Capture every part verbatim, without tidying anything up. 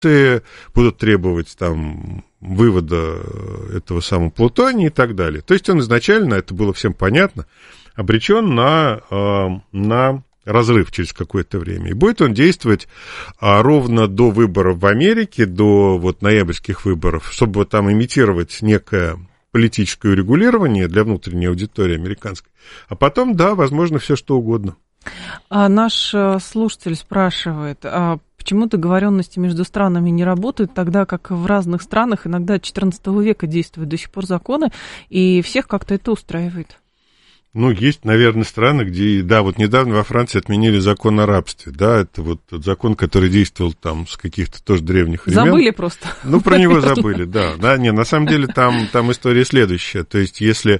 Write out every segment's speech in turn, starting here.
будут требовать там вывода этого самого плутония и так далее. То есть он изначально, это было всем понятно, обречен на, на разрыв через какое-то время. И будет он действовать ровно до выборов в Америке, до вот ноябрьских выборов, чтобы вот там имитировать некое политическое урегулирование для внутренней аудитории американской. А потом, да, возможно, все что угодно. А наш слушатель спрашивает, а почему договоренности между странами не работают, тогда как в разных странах иногда от четырнадцатого века действуют до сих пор законы, и всех как-то это устраивает? Ну, есть, наверное, страны, где, да, вот недавно во Франции отменили закон о рабстве, да, это вот тот закон, который действовал там с каких-то тоже древних времен. Забыли просто. Ну, про него забыли, да, да, не, на самом деле там, там история следующая, то есть если,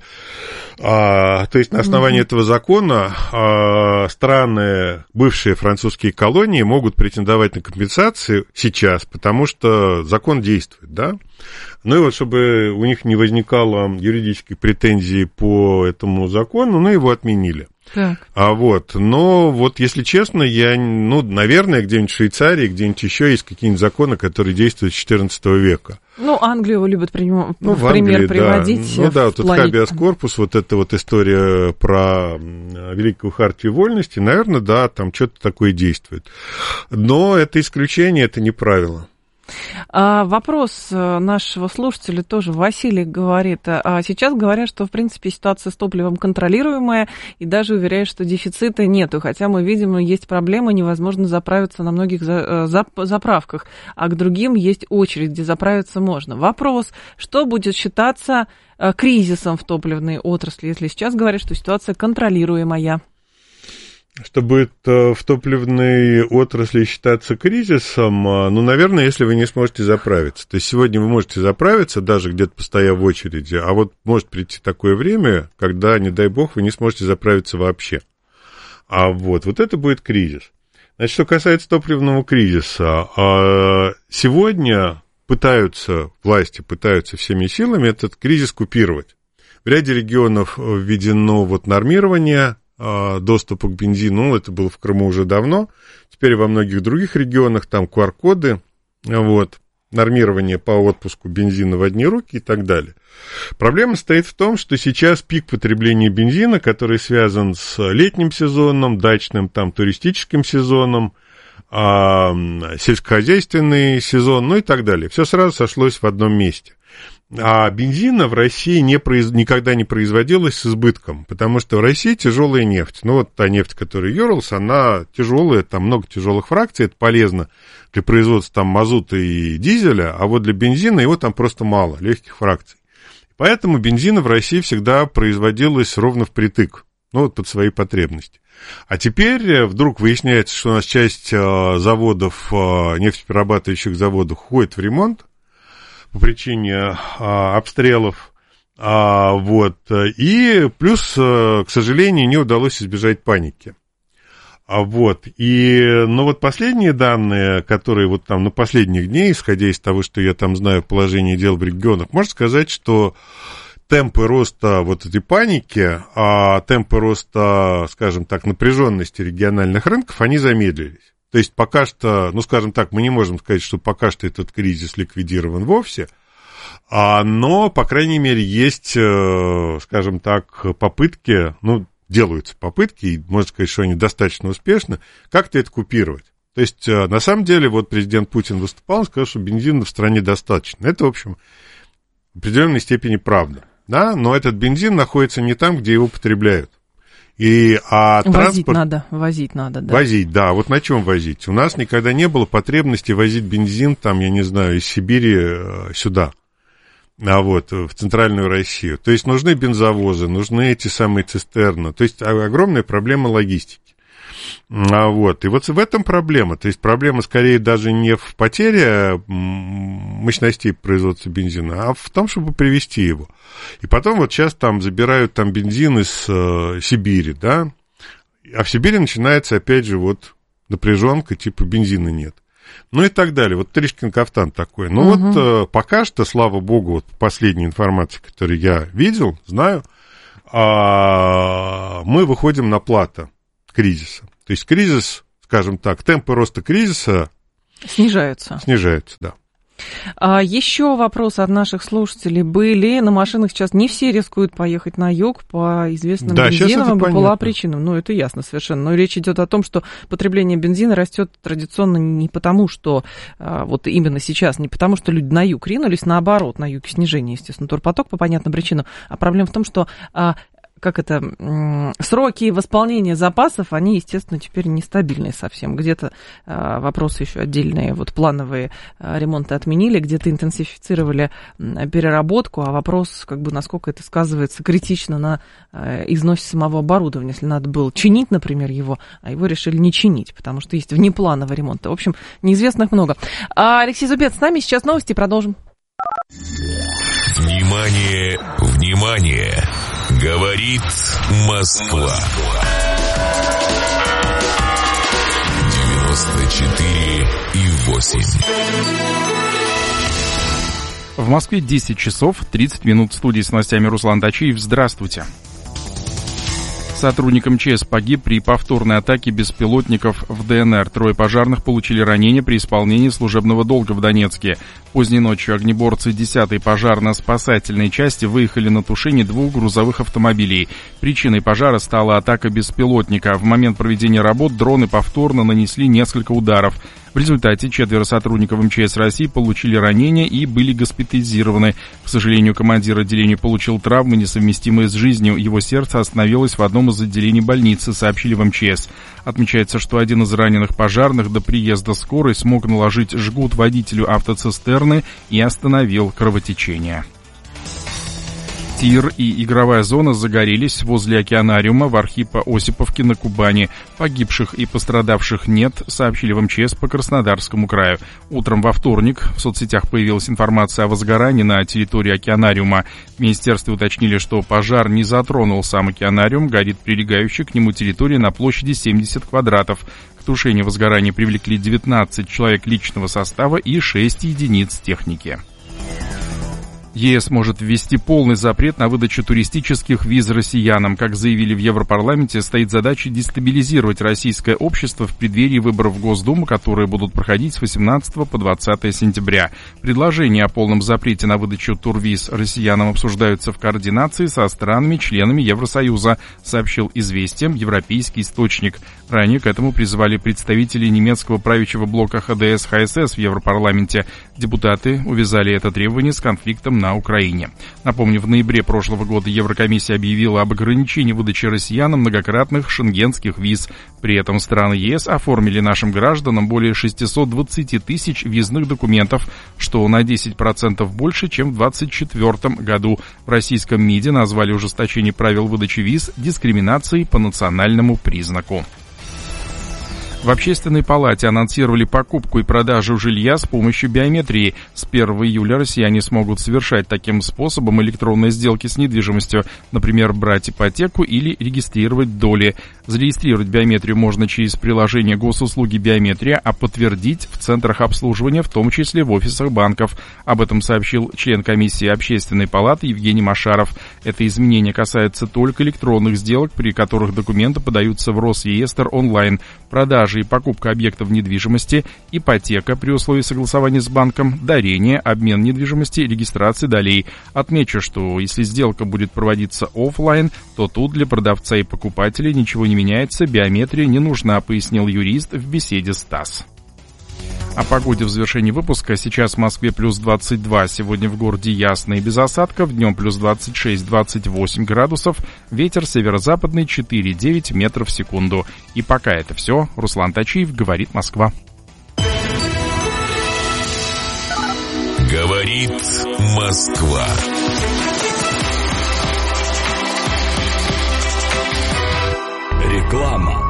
а, то есть на основании mm-hmm. этого закона а, страны, бывшие французские колонии, могут претендовать на компенсации сейчас, потому что закон действует, да. Ну и вот, чтобы у них не возникало юридических претензий по этому закону, ну, его отменили. Так. А вот, но вот, если честно, я, ну, наверное, где-нибудь в Швейцарии, где-нибудь еще есть какие-нибудь законы, которые действуют с четырнадцатого века. Ну, Англию любят приним... ну, в пример Англии, приводить. Да. Ну да, вот тут плане... хабиас корпус, вот эта вот история про Великую Хартию Вольности, наверное, да, там что-то такое действует. Но это исключение, это не правило. А, вопрос нашего слушателя тоже, Василий говорит, а сейчас говорят, что, в принципе, ситуация с топливом контролируемая, и даже уверяют, что дефицита нету, хотя мы видим, есть проблемы, невозможно заправиться на многих за, за, заправках, а к другим есть очередь, где заправиться можно. Вопрос, что будет считаться кризисом в топливной отрасли, если сейчас говорят, что ситуация контролируемая? Что будет в топливной отрасли считаться кризисом, ну, наверное, если вы не сможете заправиться. То есть сегодня вы можете заправиться, даже где-то постояв в очереди, а вот может прийти такое время, когда, не дай бог, вы не сможете заправиться вообще. А вот, вот это будет кризис. Значит, что касается топливного кризиса, сегодня пытаются, власти пытаются всеми силами этот кризис купировать. В ряде регионов введено вот нормирование доступа к бензину, ну, это было в Крыму уже давно, теперь во многих других регионах там ку ар-коды, вот, нормирование по отпуску бензина в одни руки и так далее. Проблема стоит в том, что сейчас пик потребления бензина, который связан с летним сезоном, дачным, там, туристическим сезоном, а, сельскохозяйственный сезон, ну и так далее. Все сразу сошлось в одном месте. А бензина в России не произ... никогда не производилось с избытком, потому что в России тяжелая нефть. Ну, вот та нефть, которая Юрлс, она тяжелая, там много тяжелых фракций, это полезно для производства там мазута и дизеля, а вот для бензина его там просто мало, легких фракций. Поэтому бензина в России всегда производилось ровно впритык, ну, вот под свои потребности. А теперь вдруг выясняется, что у нас часть заводов, нефтеперерабатывающих заводов уходит в ремонт по причине а, обстрелов, а, вот, и плюс, к сожалению, не удалось избежать паники. А, вот, и, ну, вот последние данные, которые вот там на последних дней, исходя из того, что я там знаю положение дел в регионах, можно сказать, что темпы роста вот этой паники, а темпы роста, скажем так, напряженности региональных рынков, они замедлились. То есть пока что, ну, скажем так, мы не можем сказать, что пока что этот кризис ликвидирован вовсе, а, но, по крайней мере, есть, скажем так, попытки, ну, делаются попытки, и можно сказать, что они достаточно успешны, как-то это купировать. То есть, на самом деле, вот президент Путин выступал, он сказал, что бензина в стране достаточно. Это, в общем, в определенной степени правда, да, но этот бензин находится не там, где его потребляют. И, а возить транспорт... надо, возить надо, да. Возить, да. Вот на чем возить? У нас никогда не было потребности возить бензин, там, я не знаю, из Сибири сюда, а вот, в центральную Россию. То есть нужны бензовозы, нужны эти самые цистерны. То есть огромная проблема логистики. А вот, и вот в этом проблема. То есть проблема скорее даже не в потере мощностей производства бензина, а в том, чтобы привезти его. И потом вот сейчас там забирают там бензин из э, Сибири, да, а в Сибири начинается опять же вот напряженка, типа бензина нет. Ну и так далее. Вот Тришкин кафтан такой. Ну угу. вот э, пока что, слава богу, вот последняя информация, которую я видел, знаю, э, мы выходим на плато кризиса. То есть кризис, скажем так, темпы роста кризиса Снижаются. Снижаются, да. А еще вопросы от наших слушателей были. На машинах сейчас не все рискуют поехать на юг по известным да, бензиновым БПЛА причинам. Ну, это ясно совершенно. Но речь идет о том, что потребление бензина растет традиционно не потому, что а, вот именно сейчас, не потому, что люди на юг ринулись, наоборот, на юг снижение, естественно, турпоток по понятным причинам. А проблема в том, что... А, как это, сроки восполнения запасов, они, естественно, теперь нестабильные совсем. Где-то а, вопросы еще отдельные, вот плановые а, ремонты отменили, где-то интенсифицировали а, переработку, а вопрос, как бы, насколько это сказывается критично на а, износе самого оборудования. Если надо было чинить, например, его, а его решили не чинить, потому что есть внеплановый ремонт. В общем, неизвестных много. А Алексей Зубец с нами, сейчас новости, продолжим. Внимание, внимание! Говорит Москва. девяносто четыре и восемь. В Москве десять часов тридцать минут. В студии с новостями Руслан Тачиев. Здравствуйте. Сотрудник МЧС погиб при повторной атаке беспилотников в ДНР. Трое пожарных получили ранения при исполнении служебного долга в Донецке. Поздней ночью огнеборцы десятой пожарно-спасательной части выехали на тушение двух грузовых автомобилей. Причиной пожара стала атака беспилотника. В момент проведения работ дроны повторно нанесли несколько ударов. В результате четверо сотрудников МЧС России получили ранения и были госпитализированы. К сожалению, командир отделения получил травмы, несовместимые с жизнью. Его сердце остановилось в одном из отделений больницы, сообщили в МЧС. Отмечается, что один из раненых пожарных до приезда скорой смог наложить жгут водителю автоцистерны и остановил кровотечение. Тир и игровая зона загорелись возле океанариума в Архипо-Осиповке на Кубани. Погибших и пострадавших нет, сообщили в МЧС по Краснодарскому краю. Утром во вторник в соцсетях появилась информация о возгорании на территории океанариума. В министерстве уточнили, что пожар не затронул сам океанариум, горит прилегающая к нему территория на площади семьдесят квадратов. К тушению возгорания привлекли девятнадцать человек личного состава и шесть единиц техники. ЕС может ввести полный запрет на выдачу туристических виз россиянам. Как заявили в Европарламенте, стоит задача дестабилизировать российское общество в преддверии выборов в Госдуму, которые будут проходить с восемнадцатого по двадцатое сентября. Предложения о полном запрете на выдачу турвиз россиянам обсуждаются в координации со странами-членами Евросоюза, сообщил «Известиям» европейский источник. Ранее к этому призвали представители немецкого правящего блока ХДС-ХСС в Европарламенте. Депутаты увязали это требование с конфликтом на Украине. Напомню, в ноябре прошлого года Еврокомиссия объявила об ограничении выдачи россиянам многократных шенгенских виз. При этом страны ЕС оформили нашим гражданам более шестьсот двадцать тысяч визных документов, что на десять процентов больше, чем в двадцать четвёртом году. В российском МИДе назвали ужесточение правил выдачи виз дискриминацией по национальному признаку. В Общественной палате анонсировали покупку и продажу жилья с помощью биометрии. С первого июля россияне смогут совершать таким способом электронные сделки с недвижимостью, например, брать ипотеку или регистрировать доли. Зарегистрировать биометрию можно через приложение госуслуги «Биометрия», а подтвердить в центрах обслуживания, в том числе в офисах банков. Об этом сообщил член комиссии Общественной палаты Евгений Машаров. Это изменение касается только электронных сделок, при которых документы подаются в Росреестр онлайн. Продажа и покупка объектов недвижимости, ипотека при условии согласования с банком, дарение, обмен недвижимости, регистрация долей. Отмечу, что если сделка будет проводиться офлайн, то тут для продавца и покупателя ничего не меняется, биометрия не нужна, пояснил юрист в беседе с ТАСС. О погоде в завершении выпуска. Сейчас в Москве плюс двадцать два, сегодня в городе ясно и без осадков, днем плюс двадцать шесть - двадцать восемь градусов, ветер северо-западный четыре - девять метров в секунду. И пока это все. Руслан Тачиев, говорит Москва. Говорит Москва. Реклама.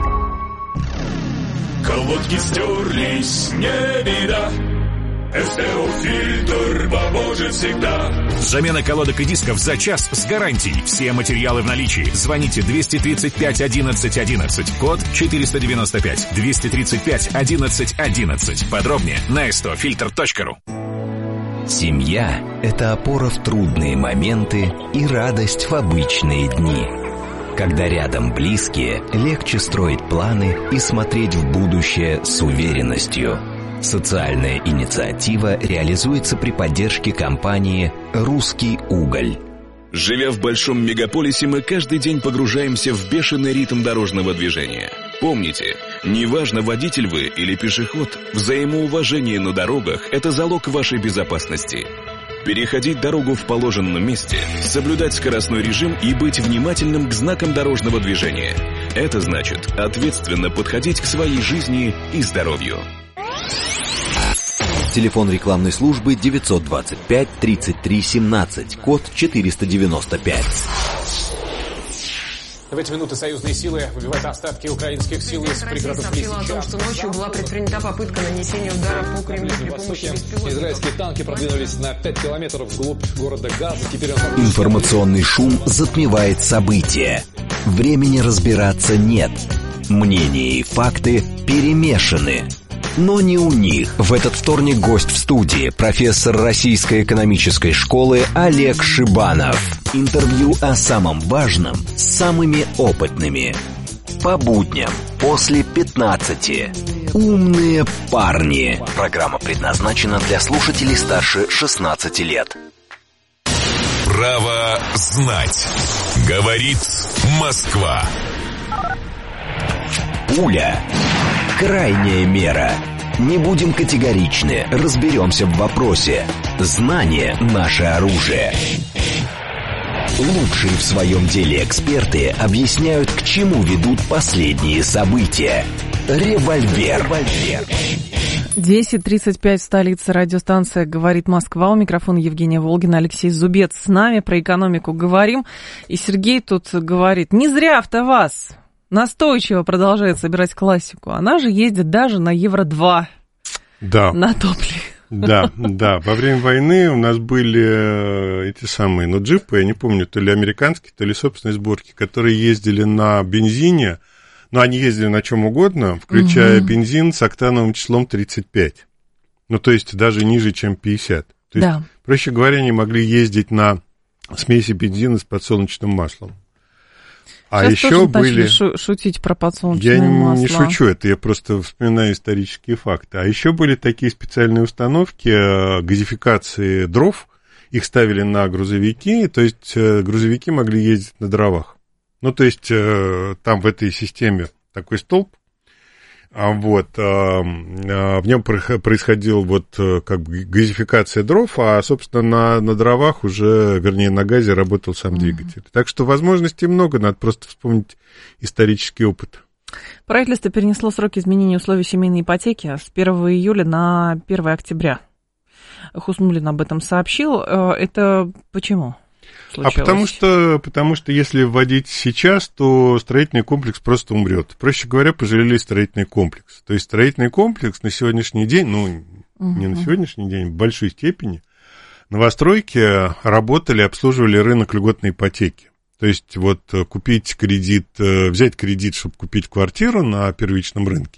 Колодки стерлись, не беда. эс тэ о-фильтр поможет всегда. Замена колодок и дисков за час с гарантией. Все материалы в наличии. Звоните двести тридцать пять одиннадцать одиннадцать. Код четыреста девяносто пять. двести тридцать пять одиннадцать одиннадцать. Подробнее на эс тэ о фильтр точка ру. Семья – это опора в трудные моменты и радость в обычные дни. Когда рядом близкие, легче строить планы и смотреть в будущее с уверенностью. Социальная инициатива реализуется при поддержке компании «Русский уголь». Живя в большом мегаполисе, мы каждый день погружаемся в бешеный ритм дорожного движения. Помните, неважно, водитель вы или пешеход, взаимоуважение на дорогах – это залог вашей безопасности. Переходить дорогу в положенном месте, соблюдать скоростной режим и быть внимательным к знакам дорожного движения. Это значит ответственно подходить к своей жизни и здоровью. Телефон рекламной службы девятьсот двадцать пять тридцать три семнадцать, код четыреста девяносто пять. В эти минуты союзные силы выбивают остатки украинских сил из пригородов сообщила о том, что ночью была предпринята попытка нанесения удара по Кремлю при помощи беспилотников. Израильские танки продвинулись на пять километров вглубь города Газа. Теперь он... Информационный шум затмевает события. Времени разбираться нет. Мнения и факты перемешаны. Но не у них. В этот вторник гость в студии, профессор Российской экономической школы Олег Шибанов. Интервью о самом важном с самыми опытными. По будням после пятнадцати. Умные парни. Программа предназначена для слушателей старше шестнадцати лет. Право знать. Говорит Москва. Пуля. Крайняя мера. Не будем категоричны, разберемся в вопросе. Знание – наше оружие. Лучшие в своем деле эксперты объясняют, к чему ведут последние события. Револьвер. десять тридцать пять, столица, радиостанция «Говорит Москва». У микрофона Евгения Волгина, Алексей Зубец. С нами про экономику говорим. И Сергей тут говорит, не зря АвтоВАЗ настойчиво продолжает собирать классику. Она же ездит даже на евро два. Да. На топливе. Да, да. Во время войны у нас были эти самые, ну, джипы, я не помню, то ли американские, то ли собственной сборки, которые ездили на бензине, но они ездили на чем угодно, включая угу. бензин с октановым числом тридцать пять. Ну, то есть даже ниже, чем пятьдесят. То есть, да. проще говоря, они могли ездить на смеси бензина с подсолнечным маслом. А Сейчас еще были... шу- шутить про подсолнечное я масло. Я не шучу, это я просто вспоминаю исторические факты. А еще были такие специальные установки газификации дров. Их ставили на грузовики, то есть грузовики могли ездить на дровах. Ну, то есть там в этой системе такой столб, вот, в нем происходила вот как бы газификация дров, а, собственно, на, на дровах уже, вернее, на газе работал сам двигатель. Mm-hmm. Так что возможностей много, надо просто вспомнить исторический опыт. Правительство перенесло сроки изменения условий семейной ипотеки с первого июля на первого октября. Хуснуллин об этом сообщил. Это почему? Случилось. А потому что, потому что если вводить сейчас, то строительный комплекс просто умрет. Проще говоря, пожалели строительный комплекс. То есть строительный комплекс на сегодняшний день, ну, угу. не на сегодняшний день, в большой степени, новостройки работали, обслуживали рынок льготной ипотеки. То есть вот купить кредит, взять кредит, чтобы купить квартиру на первичном рынке,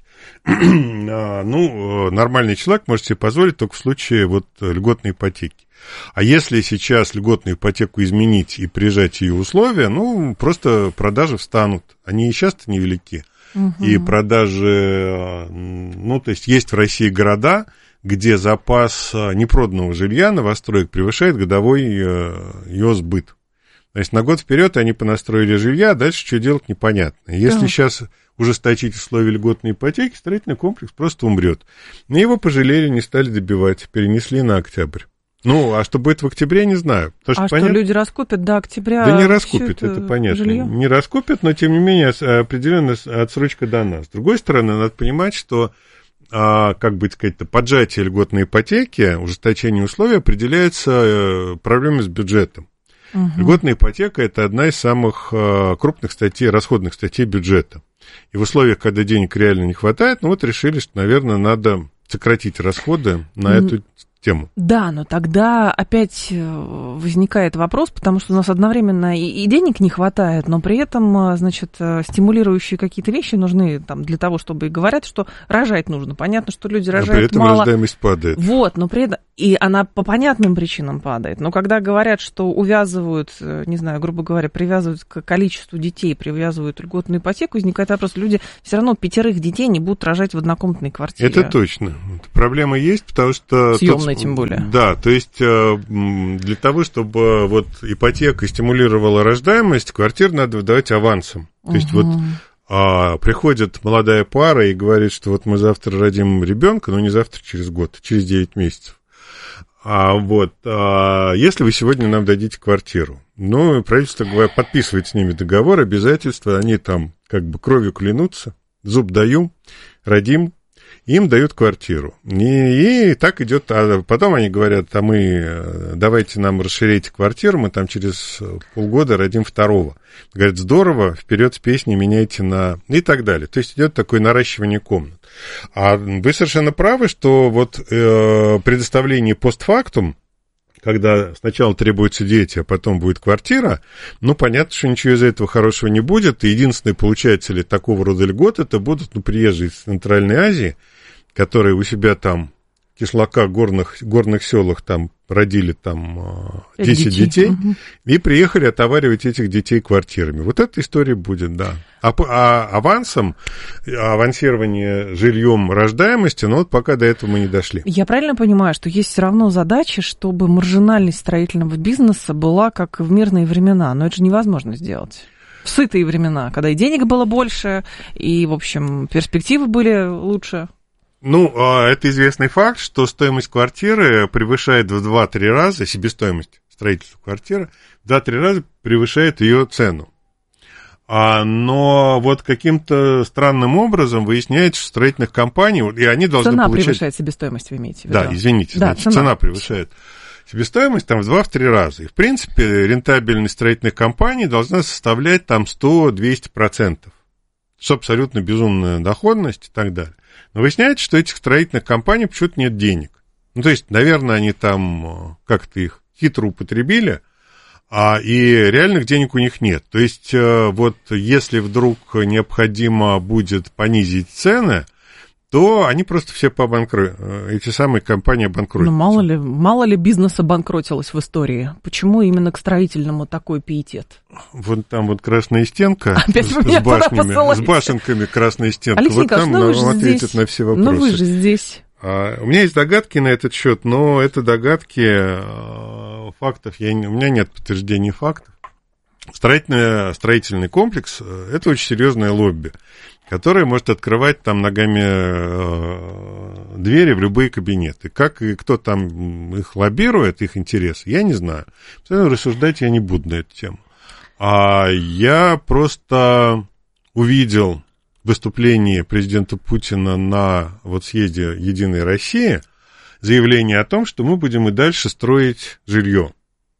ну, нормальный человек может себе позволить только в случае вот льготной ипотеки. А если сейчас льготную ипотеку изменить и прижать ее условия, ну, просто продажи встанут. Они и сейчас-то невелики. Угу. И продажи, ну, то есть есть в России города, где запас непроданного жилья новостроек превышает годовой ее сбыт. То есть на год вперед они понастроили жилья, а дальше что делать непонятно. Если да. сейчас ужесточить условия льготной ипотеки, строительный комплекс просто умрет. Но его пожалели, не стали добивать, перенесли на октябрь. Ну, а что будет в октябре, не знаю. Потому что, а понятно... что, люди раскупят до октября? Да не раскупят, это, это понятно. Жилье? Не раскупят, но, тем не менее, определенная отсрочка дана. С другой стороны, надо понимать, что, а, как бы сказать-то, поджатие льготной ипотеки, ужесточение условий определяется проблемой с бюджетом. Угу. Льготная ипотека – это одна из самых крупных статей, расходных статей бюджета. И в условиях, когда денег реально не хватает, ну вот решили, что, наверное, надо сократить расходы на эту тему. Да, но тогда опять возникает вопрос, потому что у нас одновременно и, и денег не хватает, но при этом, значит, стимулирующие какие-то вещи нужны там, для того, чтобы и говорят, что рожать нужно. Понятно, что люди рожают мало. А при этом мало. Рождаемость падает. Вот, но при этом... И она по понятным причинам падает. Но когда говорят, что увязывают, не знаю, грубо говоря, привязывают к количеству детей, привязывают льготную ипотеку, возникает вопрос, люди все равно пятерых детей не будут рожать в однокомнатной квартире. Это точно. Проблема есть, потому что... Съемная тем более. Да, то есть для того, чтобы вот ипотека стимулировала рождаемость, квартир надо выдавать авансом. То угу. есть вот а, приходит молодая пара и говорит, что вот мы завтра родим ребенка, но не завтра, через год, через девять месяцев. А вот, а, если вы сегодня нам дадите квартиру, ну, правительство говорит, подписывает с ними договор, обязательства, они там как бы кровью клянутся, зуб даю, родим, им дают квартиру. И, и так идет, а потом они говорят, а мы, давайте нам расширяйте квартиру, мы там через полгода родим второго. Говорят, здорово, вперед с песней меняйте на... и так далее. То есть идет такое наращивание комнат. А вы совершенно правы, что вот э, предоставление постфактум, когда сначала требуются дети, а потом будет квартира, ну, понятно, что ничего из этого хорошего не будет. И единственные получатели такого рода льгот, это будут, ну, приезжие из Центральной Азии, которые у себя там в кишлаках, горных, горных селах там родили там десять детей, детей угу. и приехали отоваривать этих детей квартирами. Вот эта история будет, да. А, а авансом, авансирование жильем рождаемости, ну вот пока до этого мы не дошли. Я правильно понимаю, что есть все равно задача, чтобы маржинальность строительного бизнеса была как в мирные времена, но это же невозможно сделать. В сытые времена, когда и денег было больше, и, в общем, перспективы были лучше. Ну, это известный факт, что стоимость квартиры превышает в два-три раза, себестоимость строительства квартиры в два-три раза превышает ее цену. А, но вот каким-то странным образом выясняется, что строительных компаний, и они должны цена получать... Цена превышает себестоимость, вы имеете в виду? Да, извините, да, значит, цена. цена превышает себестоимость там в два-три раза. И, в принципе, рентабельность строительных компаний должна составлять там сто-двести процентов. Что абсолютно безумная доходность и так далее. Но выясняется, что этих строительных компаний почему-то нет денег. Ну, то есть, наверное, они там как-то их хитро употребили, а, и реальных денег у них нет. То есть, вот если вдруг необходимо будет понизить цены, то они просто все побанкротятся, эти самые компании обанкротятся. Ну, мало ли, мало ли бизнес обанкротилось в истории. Почему именно к строительному такой пиетет? Вот там вот красная стенка Опять с, с башнями, с башенками красная стенка. Алексей вот там ну, вам ответят здесь, на все вопросы. Ну вы же здесь. А, у меня есть догадки на этот счет, но это догадки, а, фактов, я, у меня нет подтверждений фактов. Строительный, строительный комплекс – это очень серьезное лобби, которое может открывать там ногами э, двери в любые кабинеты. Как и кто там их лоббирует, их интересы, я не знаю. Поэтому рассуждать я не буду на эту тему. А я просто увидел выступление президента Путина на вот съезде «Единой России» заявление о том, что мы будем и дальше строить жилье.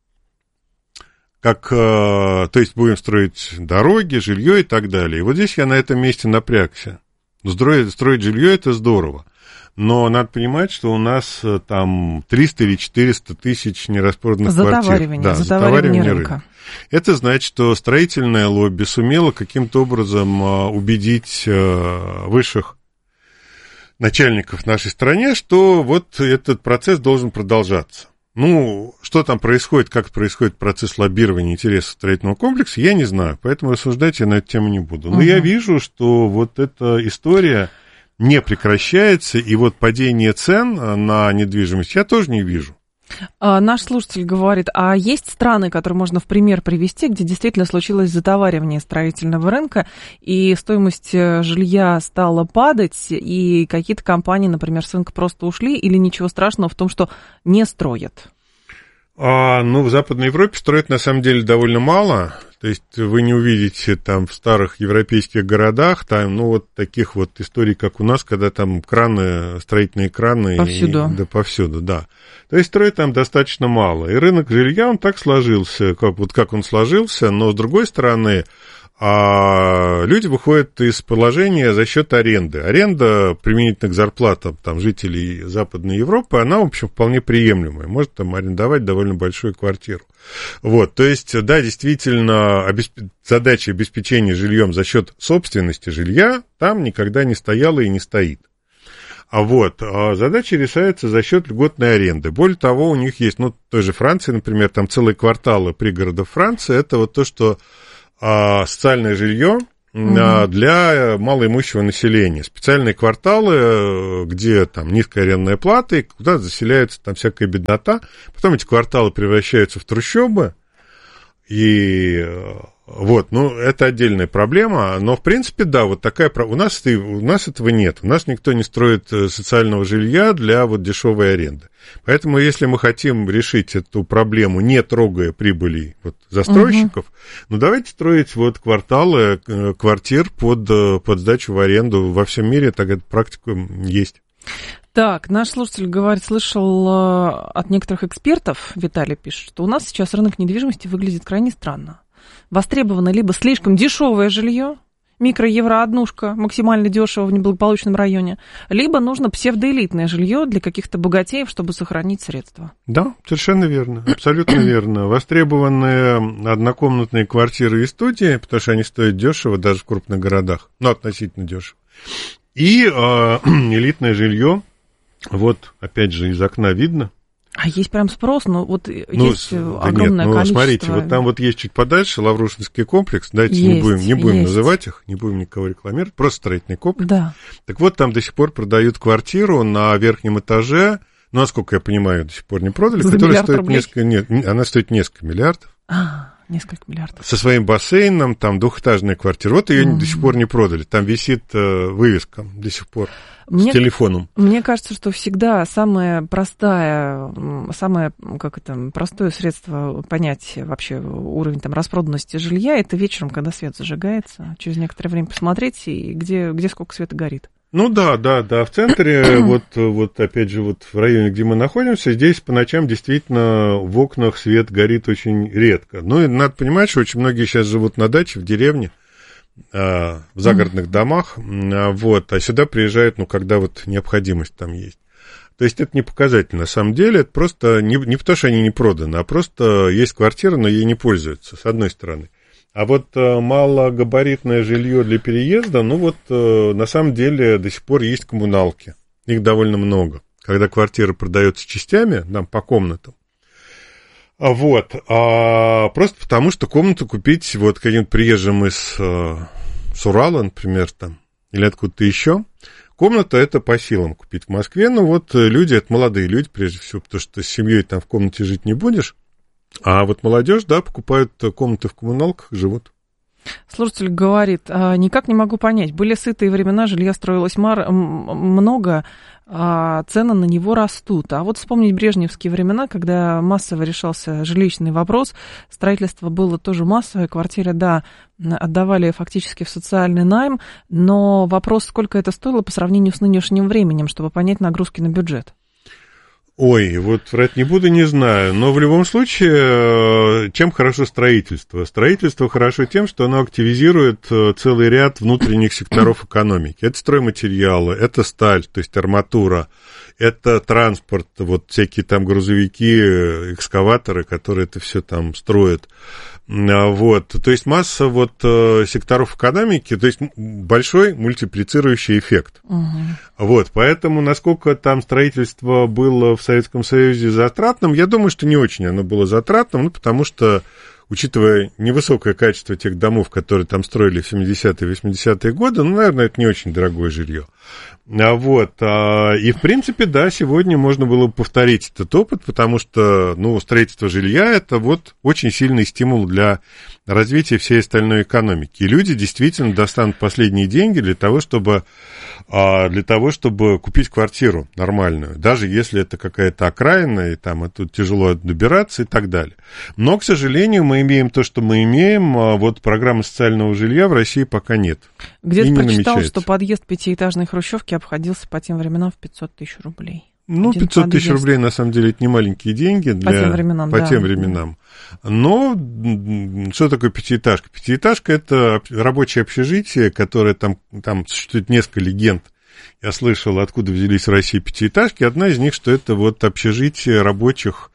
Как, то есть будем строить дороги, жилье и так далее. И вот здесь я на этом месте напрягся. Строить, строить жилье – это здорово. Но надо понимать, что у нас там триста или четыреста тысяч нераспроданных затоваривание, квартир. Да, затоваривание, затоваривание рынка. рынка. Это значит, что строительное лобби сумело каким-то образом убедить высших начальников в нашей стране, что вот этот процесс должен продолжаться. Ну, что там происходит, как происходит процесс лоббирования интересов строительного комплекса, я не знаю, поэтому рассуждать я на эту тему не буду. Но угу. я вижу, что вот эта история не прекращается, и вот падение цен на недвижимость я тоже не вижу. А, наш слушатель говорит, а есть страны, которые можно в пример привести, где действительно случилось затоваривание строительного рынка, и стоимость жилья стала падать, и какие-то компании, например, с рынка просто ушли, или ничего страшного в том, что не строят? А, ну, в Западной Европе строят, на самом деле, довольно мало. То есть вы не увидите там в старых европейских городах, там, ну, вот таких вот историй, как у нас, когда там краны, строительные краны. Повсюду. И, да, повсюду, да. То есть строят там достаточно мало. И рынок жилья, он так сложился, как, вот как он сложился, но, с другой стороны, А люди выходят из положения за счет аренды. Аренда, применительно к зарплатам там, жителей Западной Европы, она, в общем, вполне приемлемая. Может там арендовать довольно большую квартиру. Вот, то есть, да, действительно, обесп... задача обеспечения жильем за счет собственности жилья там никогда не стояла и не стоит. А вот, а задача решается за счет льготной аренды. Более того, у них есть, ну, в той же Франции, например, там целые кварталы пригородов Франции, это вот то, что а, социальное жилье а, для малоимущего населения. Специальные кварталы, где там низкая арендная плата, и куда заселяется там всякая беднота. Потом эти кварталы превращаются в трущобы, и... Вот, ну, это отдельная проблема, но, в принципе, да, вот такая... У нас, у нас этого нет, у нас никто не строит социального жилья для вот дешевой аренды. Поэтому, если мы хотим решить эту проблему, не трогая прибыли вот застройщиков, угу. ну, давайте строить вот кварталы квартир под, под сдачу в аренду. Во всем мире так эта практика есть. Так, наш слушатель говорит, слышал от некоторых экспертов, Виталий пишет, что у нас сейчас рынок недвижимости выглядит крайне странно. Востребовано либо слишком дешевое жилье, микро-евро-однушка, максимально дешево в неблагополучном районе, либо нужно псевдоэлитное жилье для каких-то богатеев, чтобы сохранить средства. Да, совершенно верно, абсолютно верно. Востребованные однокомнатные квартиры и студии, потому что они стоят дешево даже в крупных городах, ну, относительно дешево. И э, элитное жилье, вот, опять же, из окна видно. А есть прям спрос, но вот ну, есть да огромное нет, ну, количество. Смотрите, вот там вот есть чуть подальше Лаврушинский комплекс, давайте есть, не будем, не будем есть. называть их, не будем никого рекламировать, просто строительный комплекс. Да. Так вот, там до сих пор продают квартиру на верхнем этаже, ну, насколько я понимаю, до сих пор не продали, За которая стоит рублей? несколько, нет, она стоит несколько миллиардов. А, несколько миллиардов. Со своим бассейном, там двухэтажная квартира. Вот ее mm-hmm. до сих пор не продали. Там висит э, вывеска до сих пор. Мне, с телефоном. Мне кажется, что всегда самое простое, самое, как это, простое средство понять вообще уровень там распроданности жилья, это вечером, когда свет зажигается, через некоторое время посмотреть, и где, где сколько света горит. Ну да, да, да, в центре, вот, вот опять же, вот в районе, где мы находимся, здесь по ночам действительно в окнах свет горит очень редко. Ну и надо понимать, что очень многие сейчас живут на даче, в деревне, в загородных домах, вот, а сюда приезжают, ну, когда вот необходимость там есть. То есть это не показатель, на самом деле, это просто не, не потому, что они не проданы, а просто есть квартира, но ей не пользуются, с одной стороны. А вот малогабаритное жилье для переезда, ну вот, на самом деле, до сих пор есть коммуналки, их довольно много. Когда квартира продается частями, там, по комнатам, вот, а просто потому, что комнату купить вот каким-то приезжим из э, с Урала, например, там, или откуда-то еще, комната это по силам купить в Москве, но вот люди, это молодые люди, прежде всего, потому что с семьей там в комнате жить не будешь, а вот молодежь, да, покупают комнаты в коммуналках, живут. Слушатель говорит, никак не могу понять, были сытые времена, жилья строилось мар- много, а цены на него растут. А вот вспомнить брежневские времена, когда массово решался жилищный вопрос, строительство было тоже массовое, квартиры, да, отдавали фактически в социальный найм, но вопрос, сколько это стоило по сравнению с нынешним временем, чтобы понять нагрузки на бюджет. Ой, вот врать не буду, не знаю, но в любом случае, чем хорошо строительство? Строительство хорошо тем, что оно активизирует целый ряд внутренних секторов экономики. Это стройматериалы, это сталь, то есть арматура, это транспорт, вот всякие там грузовики, экскаваторы, которые это все там строят. Вот, то есть масса вот секторов экономики, то есть большой мультиплицирующий эффект. Угу. Вот, поэтому насколько там строительство было в Советском Союзе затратным, я думаю, что не очень оно было затратным, ну, потому что, учитывая невысокое качество тех домов, которые там строили в семидесятые и восьмидесятые годы, ну, наверное, это не очень дорогое жилье. А вот, а, и, в принципе, да, сегодня можно было бы повторить этот опыт, потому что, ну, строительство жилья – это вот очень сильный стимул для развития всей остальной экономики. И люди действительно достанут последние деньги для того, чтобы, а, для того, чтобы купить квартиру нормальную, даже если это какая-то окраина, и там тут тяжело добираться и так далее. Но, к сожалению, мы имеем то, что мы имеем, а вот программы социального жилья в России пока нет. Где-то прочитал, что подъезд пятиэтажной хрущевки обходился по тем временам в пятьсот тысяч рублей. Ну, пятьсот тысяч рублей, на самом деле, это не маленькие деньги для, по тем временам. По да. тем временам. Но что такое пятиэтажка? Пятиэтажка – это рабочее общежитие, которое там, там существует несколько легенд. Я слышал, откуда взялись в России пятиэтажки. Одна из них, что это вот общежитие рабочих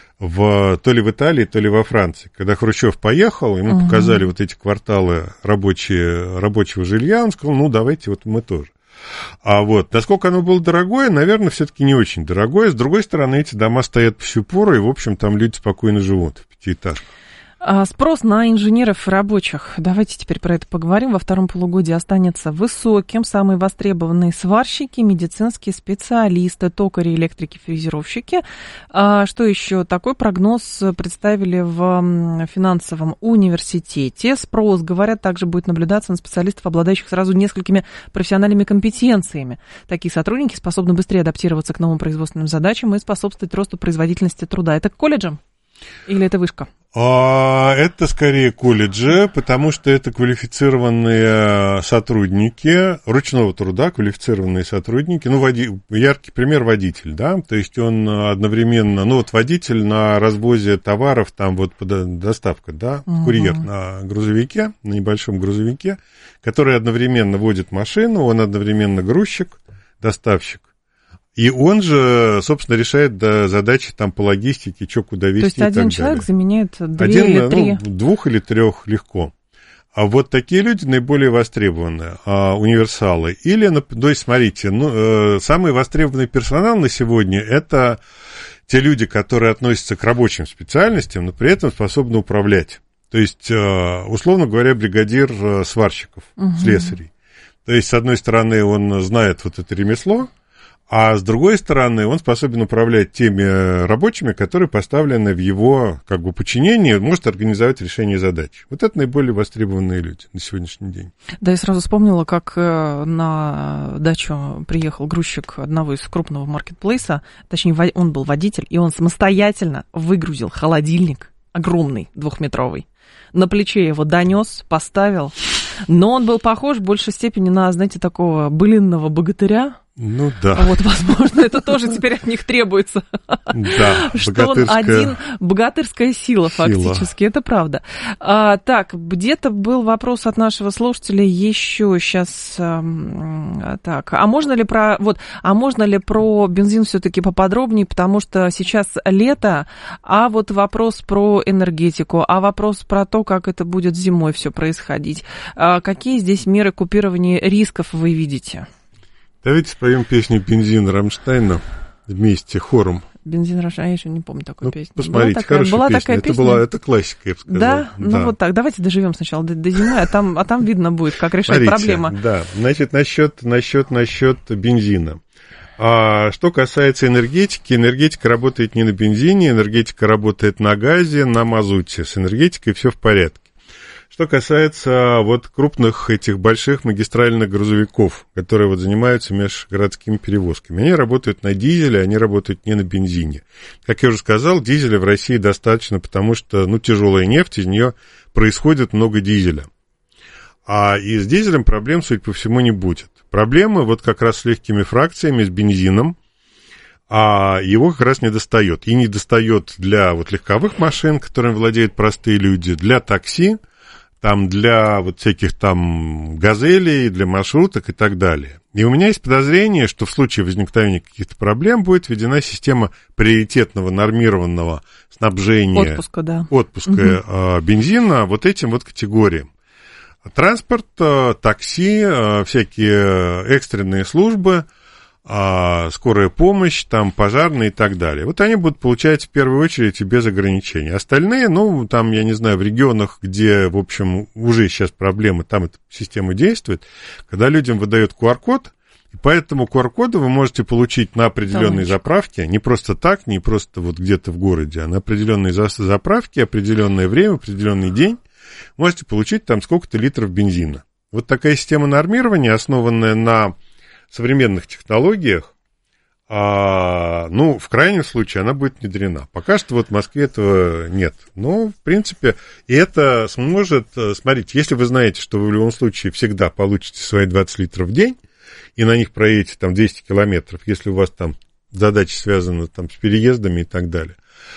в, то ли в Италии, то ли во Франции. Когда Хрущев поехал, ему угу. показали вот эти кварталы рабочие, рабочего жилья, он сказал, ну, давайте вот мы тоже. А вот, насколько оно было дорогое, наверное, все-таки не очень дорогое. С другой стороны, эти дома стоят по всю пору, и, в общем, там люди спокойно живут в пятиэтажках. Спрос на инженеров и рабочих, давайте теперь про это поговорим, во втором полугодии останется высоким. Самые востребованные сварщики, медицинские специалисты, токари, электрики, фрезеровщики. А что еще? Такой прогноз представили в финансовом университете. Спрос, говорят, также будет наблюдаться на специалистов, обладающих сразу несколькими профессиональными компетенциями. Такие сотрудники способны быстрее адаптироваться к новым производственным задачам и способствовать росту производительности труда. Это к колледжам или это вышка? А, это скорее колледжи, потому что это квалифицированные сотрудники ручного труда, квалифицированные сотрудники. Ну, води... яркий пример водитель, да, то есть он одновременно, ну, вот водитель на развозе товаров, там вот доставка, да, uh-huh. курьер на грузовике, на небольшом грузовике, который одновременно водит машину, он одновременно грузчик, доставщик. И он же, собственно, решает да, задачи там по логистике, что куда везти. То есть один человек далее. заменяет две один, или три? Ну, двух или трех легко. А вот такие люди наиболее востребованы, а, универсалы. Или, то есть, смотрите, ну, э, самый востребованный персонал на сегодня – это те люди, которые относятся к рабочим специальностям, но при этом способны управлять. То есть, э, условно говоря, бригадир э, сварщиков, угу. слесарей. То есть, с одной стороны, он знает вот это ремесло, а с другой стороны, он способен управлять теми рабочими, которые поставлены в его как бы, подчинение, может организовать решение задач. Вот это наиболее востребованные люди на сегодняшний день. Да, я сразу вспомнила, как на дачу приехал грузчик одного из крупного маркетплейса, точнее, он был водитель, и он самостоятельно выгрузил холодильник, огромный, двухметровый, на плече его донес, поставил, но он был похож в большей степени на, знаете, такого былинного богатыря. Ну да. Вот, возможно, это тоже теперь от них требуется. Да, что он один, богатырская сила, фактически, сила. Это правда. А, так, где-то был вопрос от нашего слушателя еще сейчас. А, так, а можно ли про, вот, а можно ли про бензин все-таки поподробнее, потому что сейчас лето, а вот вопрос про энергетику, а вопрос про то, как это будет зимой все происходить. А, какие здесь меры купирования рисков вы видите? Давайте споем песню «Бензин» Рамштайна вместе, хором. «Бензин» Рамштайна, я еще не помню такую ну, песню. Посмотрите, была такая, хорошая была песня. Такая это, песня? Была, это классика, я бы сказал. Да? да? Ну вот так, давайте доживем сначала до, до зимы, а там, а там видно будет, как решать Смотрите, проблему. Да, значит, насчет, насчет, насчет бензина. А что касается энергетики, энергетика работает не на бензине, энергетика работает на газе, на мазуте. С энергетикой все в порядке. Что касается вот крупных этих больших магистральных грузовиков, которые вот занимаются межгородскими перевозками, они работают на дизеле, они работают не на бензине. Как я уже сказал, дизеля в России достаточно, потому что, ну, тяжелая нефть, из нее происходит много дизеля. А и с дизелем проблем, судя по всему, не будет. Проблемы вот как раз с легкими фракциями, с бензином, а его как раз не достает. И не достает для вот легковых машин, которыми владеют простые люди, для такси, там для вот всяких там газелей, для маршруток и так далее. И у меня есть подозрение, что в случае возникновения каких-то проблем будет введена система приоритетного нормированного снабжения отпуска, да. отпуска угу. бензина вот этим вот категориям. Транспорт, такси, всякие экстренные службы, скорая помощь, там, пожарные и так далее. Вот они будут получать в первую очередь и без ограничений. Остальные, ну, там, я не знаю, в регионах, где, в общем, уже сейчас проблемы, там эта система действует, когда людям выдают ку ар код, и по этому ку ар коду вы можете получить на определенной заправке, не просто так, не просто вот где-то в городе, а на определенной заправке, определенное время, определенный день, можете получить там сколько-то литров бензина. Вот такая система нормирования, основанная на современных технологиях, а, ну, в крайнем случае, она будет внедрена. Пока что вот в Москве этого нет. Но, в принципе, и это сможет... Смотрите, если вы знаете, что вы в любом случае всегда получите свои двадцать литров в день, и на них проедете там двести километров, если у вас там задачи связаны там с переездами и так далее,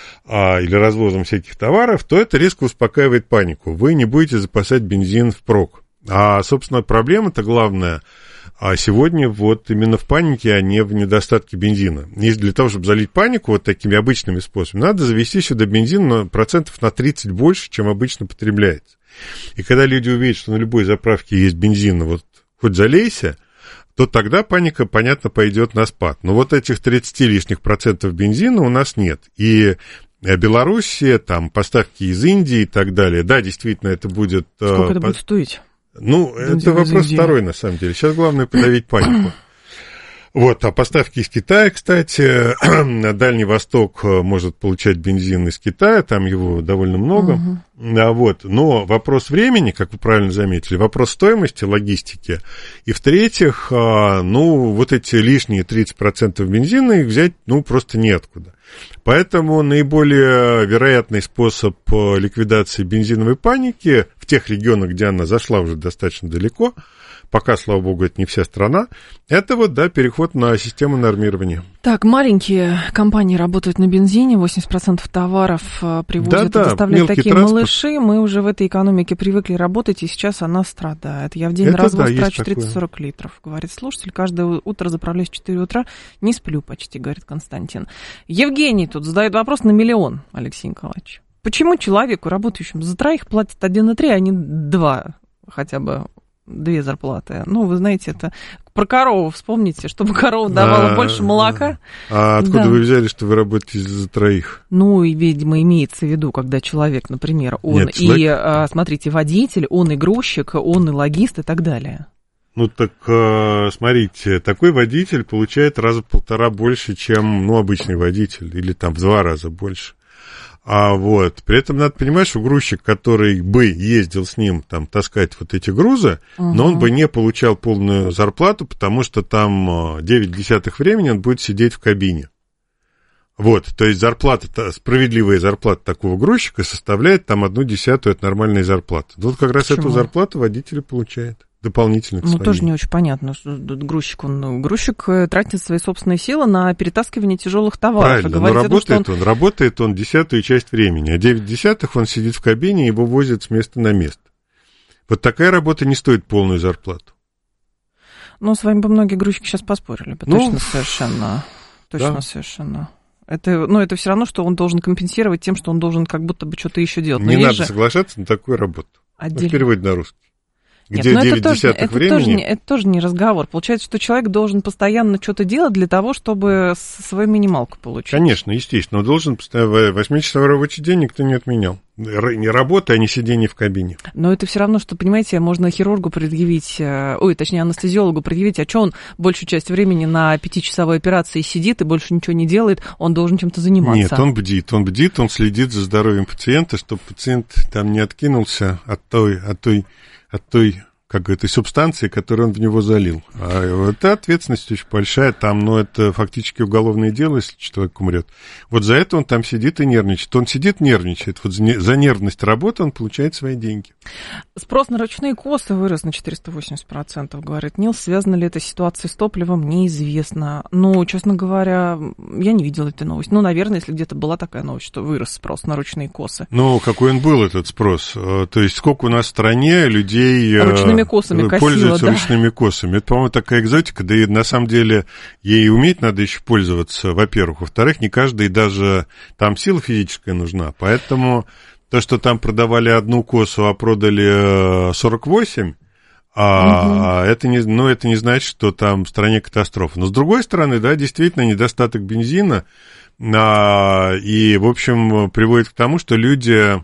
а, или развозом всяких товаров, то это резко успокаивает панику. Вы не будете запасать бензин впрок. А, собственно, проблема-то главная а сегодня вот именно в панике, а не в недостатке бензина. И для того, чтобы залить панику вот такими обычными способами, надо завести сюда бензин на процентов на тридцать больше, чем обычно потребляется. И когда люди увидят, что на любой заправке есть бензин, вот хоть залейся, то тогда паника, понятно, пойдет на спад. Но вот этих тридцать лишних процентов бензина у нас нет. И Белоруссия, там, поставки из Индии и так далее, да, действительно, это будет... Сколько это будет стоить? Ну, бензин это вопрос второй, на самом деле. Сейчас главное подавить панику. Вот, а поставки из Китая, кстати, Дальний Восток может получать бензин из Китая, там его довольно много. Uh-huh. А вот, но вопрос времени, как вы правильно заметили, вопрос стоимости, логистики. И в-третьих, ну, вот эти лишние тридцать процентов бензина их взять, ну, просто неоткуда. Поэтому наиболее вероятный способ ликвидации бензиновой паники в тех регионах, где она зашла уже достаточно далеко, пока, слава богу, это не вся страна, это вот, да, переход на систему нормирования. Так, маленькие компании работают на бензине, восемьдесят процентов товаров привозят да, и да, доставляют такие транспорт. Малыши. Мы уже в этой экономике привыкли работать, и сейчас она страдает. Я в день это развоз да, трачу тридцать-сорок литров, говорит слушатель. Каждое утро заправляюсь в четыре утра, не сплю почти, говорит Константин. Евгений тут задает вопрос на миллион, Алексей Николаевич. Почему человеку, работающему за троих, платят один и три, а не два хотя бы? Две зарплаты. Ну, вы знаете, это про корову вспомните, чтобы корова давала а, больше молока. А откуда да. вы взяли, что вы работаете за троих? Ну, и, видимо, имеется в виду, когда человек, например, он Нет, и, человек... смотрите, водитель, он и грузчик, он и логист и так далее. Ну, так, смотрите, такой водитель получает раза в полтора больше, чем, ну, обычный водитель, или там в два раза больше. А вот, при этом надо понимать, что грузчик, который бы ездил с ним там таскать вот эти грузы, uh-huh. но он бы не получал полную зарплату, потому что там девять десятых времени он будет сидеть в кабине. Вот, то есть зарплата, справедливая зарплата такого грузчика составляет там одну десятую от нормальной зарплаты. Вот как раз Почему? Эту зарплату водитель получает. Дополнительно к Ну, тоже не очень понятно. Грузчик, он, грузчик тратит свои собственные силы на перетаскивание тяжелых товаров. Правильно, но работает том, он... он, работает он десятую часть времени, а девять десятых он сидит в кабине и его возят с места на место. Вот такая работа не стоит полную зарплату. Ну, с вами бы многие грузчики сейчас поспорили бы, ну, точно совершенно. Точно да. совершенно. Это, ну, это все равно, что он должен компенсировать тем, что он должен как будто бы что-то еще делать. Но не надо же... соглашаться на такую работу. Отдельно. В переводе на русский. Где Нет, девять десятых это времени... Тоже не, это тоже не разговор. Получается, что человек должен постоянно что-то делать для того, чтобы свою минималку получить. Конечно, естественно. Он должен постоянно... восьмичасовой рабочий день никто не отменял. Не работа, а не сидение в кабине. Но это все равно, что, понимаете, можно хирургу предъявить, ой, точнее, анестезиологу предъявить, а что он большую часть времени на пятичасовой операции сидит и больше ничего не делает, он должен чем-то заниматься. Нет, он бдит, он бдит, он следит за здоровьем пациента, чтобы пациент там не откинулся от той, от той от той, как этой субстанции, которую он в него залил. А эта ответственность очень большая, там, ну, это фактически уголовное дело, если человек умрет. Вот за это он там сидит и нервничает. Он сидит, нервничает. Вот за нервность работы он получает свои деньги. Спрос на ручные косы вырос на четыреста восемьдесят процентов, говорит Нил. Связана ли эта ситуация с топливом, неизвестно. Ну, честно говоря, я не видела этой новости. Ну, наверное, если где-то была такая новость, что вырос спрос на ручные косы. Ну, какой он был, этот спрос? То есть, сколько у нас в стране людей... Ручными косами косило, пользуются да. ручными косами. Это, по-моему, такая экзотика, да и на самом деле ей уметь надо еще пользоваться, во-первых. Во-вторых, не каждый даже... Там сила физическая нужна, поэтому... То, что там продавали одну косу, а продали сорок восемь, а угу. это, не, ну, это не значит, что там в стране катастрофа. Но, с другой стороны, да, действительно, недостаток бензина, а, и, в общем, приводит к тому, что люди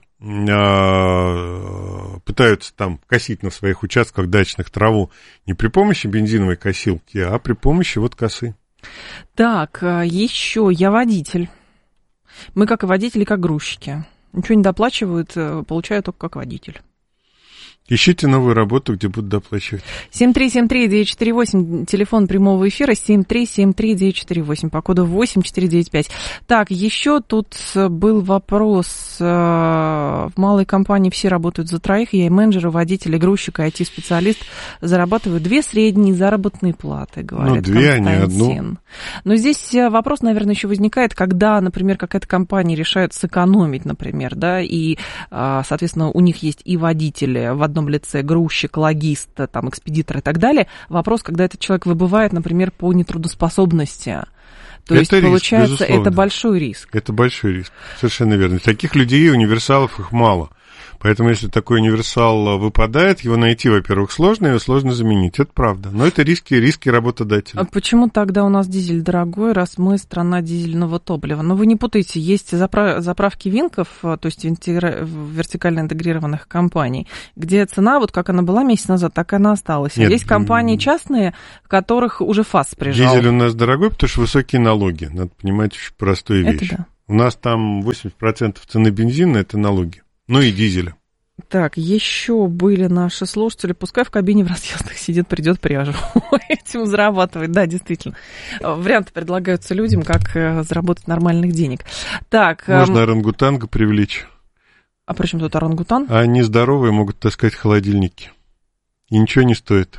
а, пытаются там косить на своих участках дачных траву не при помощи бензиновой косилки, а при помощи вот косы. Так, еще я водитель. Мы как и водители, как грузчики. Ничего не доплачивают, получаю только как водитель. Ищите новую работу, где будут доплачивать. семь три семь три девять четыре восемь, телефон прямого эфира, семь три семь три девять четыре восемь, по коду восемь четыре девять пять. Так, еще тут был вопрос. В малой компании все работают за троих, я и менеджер, и водитель, и грузчик, и ай ти-специалист зарабатываю две средние заработные платы, говорит ну, две, Константин. А не одну. Но здесь вопрос, наверное, еще возникает, когда, например, какая-то компания решает сэкономить, например, да, и, соответственно, у них есть и водители в одном лице, грузчик, логист, там, экспедитор и так далее. Вопрос, когда этот человек выбывает, например, по нетрудоспособности. То это есть, риск, получается, безусловно. Это большой риск. Это большой риск, совершенно верно. Таких людей, универсалов, их мало. Поэтому, если такой универсал выпадает, его найти, во-первых, сложно, его сложно заменить. Это правда. Но это риски, риски работодателя. А почему тогда у нас дизель дорогой, раз мы страна дизельного топлива? Но вы не путайте, есть заправ... заправки винков, то есть интегра... вертикально интегрированных компаний, где цена, вот как она была месяц назад, так и она осталась. Нет, а есть компании частные, в которых уже ФАС прижал. Дизель у нас дорогой, потому что высокие налоги. Надо понимать очень простую вещь. Это да. У нас там восемьдесят процентов цены бензина – это налоги. Ну и дизеля. Так, еще были наши слушатели. Пускай в кабине в разъездах сидит, придет пряжу. Этим зарабатывать. Да, действительно. Варианты предлагаются людям, как заработать нормальных денег. Так, можно эм... орангутанга привлечь. А при чем тут орангутан? А они здоровые, могут таскать холодильники. И ничего не стоит.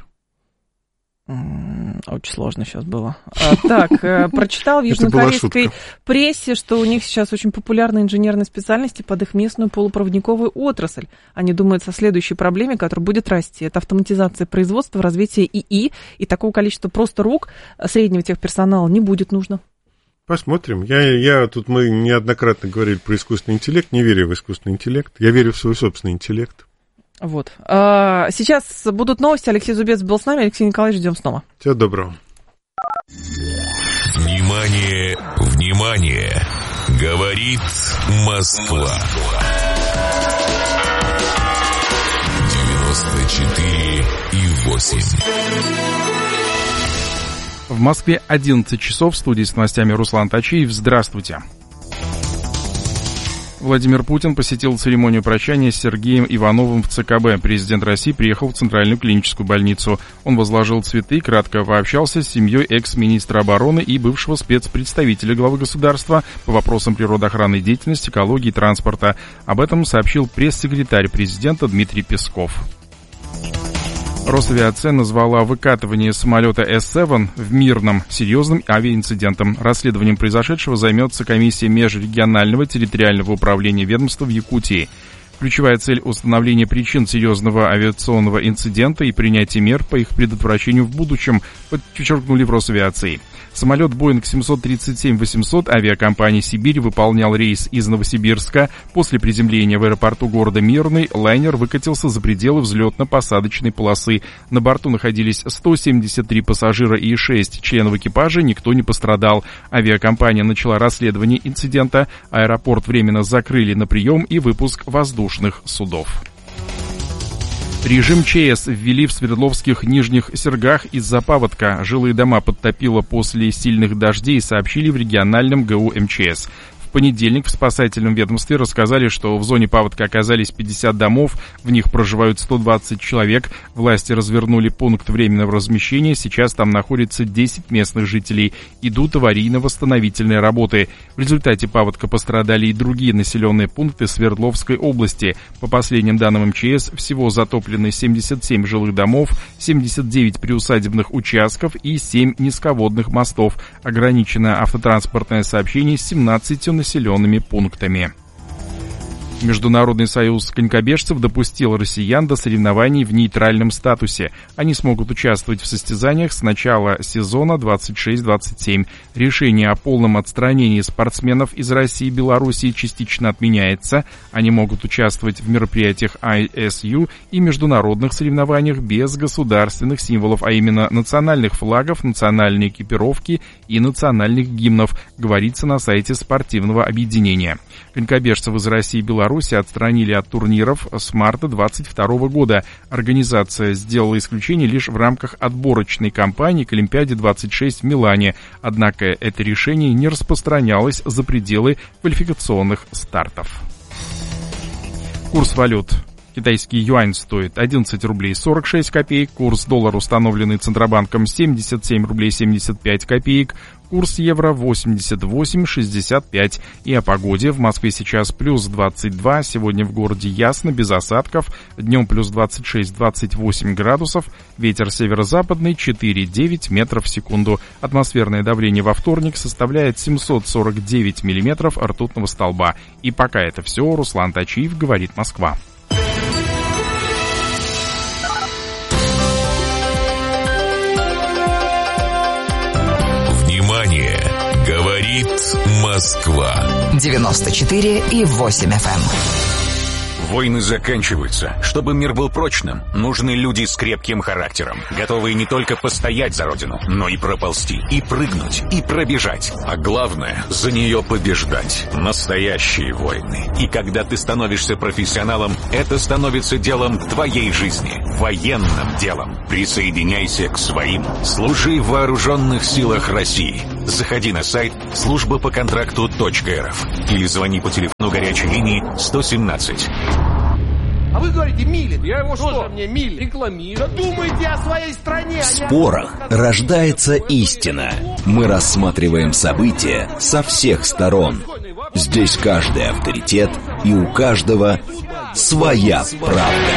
Очень сложно сейчас было. А, так, прочитал в южнокорейской прессе, что у них сейчас очень популярны инженерные специальности под их местную полупроводниковую отрасль. Они думают о следующей проблеме, которая будет расти. Это автоматизация производства, развитие ИИ, и такого количества просто рук среднего техперсонала не будет нужно. Посмотрим. Я, я тут мы неоднократно говорили про искусственный интеллект. Не верю в искусственный интеллект. Я верю в свой собственный интеллект. Вот. Сейчас будут новости. Алексей Зубец был с нами. Алексей Николаевич, ждем снова. Всего доброго. Внимание, внимание! Говорит Москва. девяносто четыре и восемь. В Москве одиннадцать часов. В студии с новостями Руслан Тачиев. Здравствуйте. Владимир Путин посетил церемонию прощания с Сергеем Ивановым в ЦКБ. Президент России приехал в Центральную клиническую больницу. Он возложил цветы, кратко пообщался с семьей экс-министра обороны и бывшего спецпредставителя главы государства по вопросам природоохранной деятельности, экологии и транспорта. Об этом сообщил пресс-секретарь президента Дмитрий Песков. Росавиация назвала выкатывание самолета эс семь в Мирном серьезным авиаинцидентом. Расследованием произошедшего займется комиссия межрегионального территориального управления ведомства в Якутии. Ключевая цель – установление причин серьезного авиационного инцидента и принятие мер по их предотвращению в будущем, подчеркнули в Росавиации. Самолет Boeing семьсот тридцать семь восемьсот авиакомпании «Сибирь» выполнял рейс из Новосибирска. После приземления в аэропорту города Мирный лайнер выкатился за пределы взлетно-посадочной полосы. На борту находились сто семьдесят три пассажира и шесть членов экипажа, никто не пострадал. Авиакомпания начала расследование инцидента. Аэропорт временно закрыли на прием и выпуск воздушных судов. Режим ЧС ввели в Свердловских Нижних Сергах из-за паводка. Жилые дома подтопило после сильных дождей, сообщили в региональном ГУ эм че эс. В понедельник в спасательном ведомстве рассказали, что в зоне паводка оказались пятьдесят домов, в них проживают сто двадцать человек. Власти развернули пункт временного размещения, сейчас там находится десять местных жителей. Идут аварийно-восстановительные работы. В результате паводка пострадали и другие населенные пункты Свердловской области. По последним данным эм че эс, всего затоплены семьдесят семь жилых домов, семьдесят девять приусадебных участков и семь низководных мостов. Ограничено автотранспортное сообщение с семнадцатью населенными пунктами. Международный союз конькобежцев допустил россиян до соревнований в нейтральном статусе. Они смогут участвовать в состязаниях с начала сезона двадцать шесть двадцать семь. Решение о полном отстранении спортсменов из России и Белоруссии частично отменяется. Они могут участвовать в мероприятиях ай эс ю и международных соревнованиях без государственных символов, а именно национальных флагов, национальной экипировки и национальных гимнов, говорится на сайте спортивного объединения. Конькобежцев из России и Беларуси отстранили от турниров с марта двадцать второго года. Организация сделала исключение лишь в рамках отборочной кампании к Олимпиаде двадцать шесть в Милане. Однако это решение не распространялось за пределы квалификационных стартов. Курс валют. Китайский юань стоит одиннадцать рублей сорок шесть копеек. Курс доллара, установленный Центробанком, семьдесят семь рублей семьдесят пять копеек. Курс евро восемьдесят восемь шестьдесят пять. И о погоде. В Москве сейчас плюс двадцать два. Сегодня в городе ясно, без осадков. Днем плюс двадцать шесть двадцать восемь градусов. Ветер северо-западный четыре девять метров в секунду. Атмосферное давление во вторник составляет семьсот сорок девять миллиметров ртутного столба. И пока это все. Руслан Тачиев, говорит Москва. Внимание! Говорит Москва. девяносто четыре и восемь эф эм. Войны заканчиваются. Чтобы мир был прочным, нужны люди с крепким характером, готовые не только постоять за родину, но и проползти, и прыгнуть, и пробежать. А главное, за нее побеждать. Настоящие войны. И когда ты становишься профессионалом, это становится делом твоей жизни. Военным делом. Присоединяйся к своим. Служи в вооруженных силах России. Заходи на сайт служба по контракту точка эр эф или звони по телефону горячей линии сто семнадцать. А вы говорите, милит. Я его что? Мне милит. Рекламирую. Думайте о своей стране. В спорах рождается истина. Мы рассматриваем события со всех сторон. Здесь каждый авторитет, и у каждого своя правда.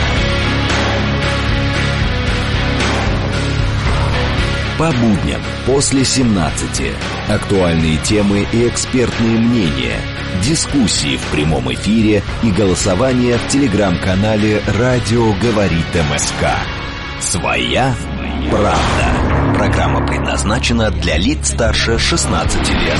По будням после семнадцати. Актуальные темы и экспертные мнения. Дискуссии в прямом эфире и голосование в телеграм-канале «Радио говорит МСК». Своя правда. Программа предназначена для лиц старше шестнадцати лет.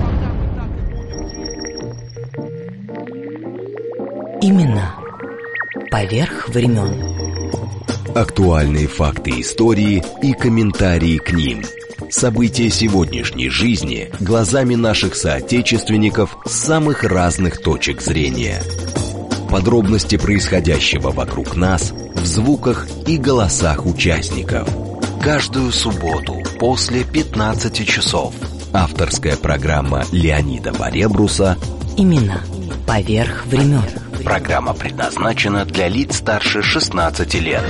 Именно поверх времен. Актуальные факты истории и комментарии к ним. События сегодняшней жизни глазами наших соотечественников с самых разных точек зрения. Подробности происходящего вокруг нас в звуках и голосах участников. Каждую субботу после пятнадцати часов. Авторская программа Леонида Баребруса «Именно поверх времен». Программа предназначена для лиц старше шестнадцати лет.